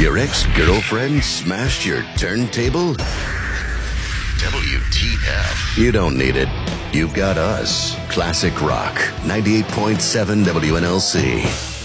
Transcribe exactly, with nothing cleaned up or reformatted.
Your ex-girlfriend smashed your turntable? W T F. You don't need it. You've got us. Classic Rock, ninety-eight point seven W N L C.